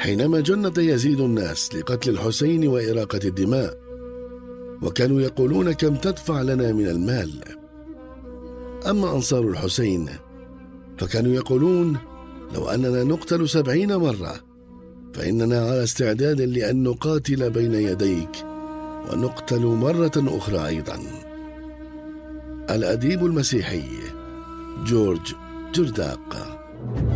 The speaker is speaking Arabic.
حينما جند يزيد الناس لقتل الحسين وإراقة الدماء، وكانوا يقولون كم تدفع لنا من المال. أما أنصار الحسين فكانوا يقولون لو أننا نقتل 70 مرة فإننا على استعداد لأن نقاتل بين يديك ونقتل مرة أخرى أيضا. الأديب المسيحي جورج جرداق.